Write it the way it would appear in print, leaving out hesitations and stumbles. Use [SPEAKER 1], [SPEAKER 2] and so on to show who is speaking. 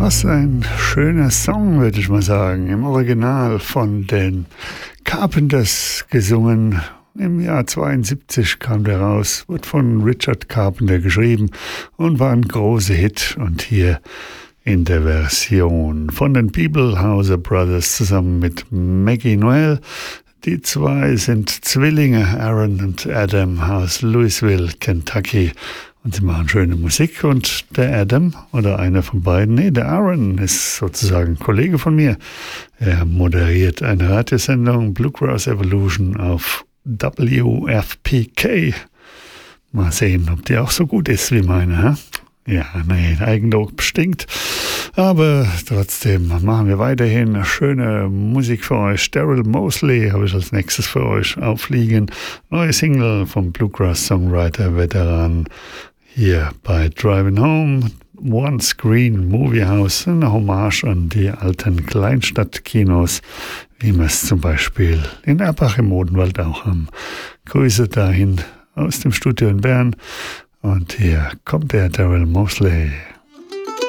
[SPEAKER 1] Was ein schöner Song, würde ich mal sagen. Im Original von den Carpenters gesungen. Im Jahr 72 kam der raus, wurde von Richard Carpenter geschrieben und war ein großer Hit. Und hier in der Version von den Bibelhauser Brothers zusammen mit Maggie Noel. Die zwei sind Zwillinge, Aaron und Adam aus Louisville, Kentucky. Und sie machen schöne Musik und der Adam oder einer von beiden, der Aaron ist sozusagen ein Kollege von mir. Er moderiert eine Radiosendung Bluegrass Evolution auf WFPK. Mal sehen, ob die auch so gut ist wie meine. Ja, nee, Eigenlob stinkt. Aber trotzdem machen wir weiterhin schöne Musik für euch. Daryl Mosley habe ich als nächstes für euch aufliegen. Neue Single vom Bluegrass-Songwriter-Veteran hier bei Driving Home. One Screen Movie House, eine Hommage an die alten Kleinstadtkinos, wie wir es zum Beispiel in Erbach im Odenwald auch haben. Grüße dahin aus dem Studio in Bern. Und hier kommt der Daryl Mosley.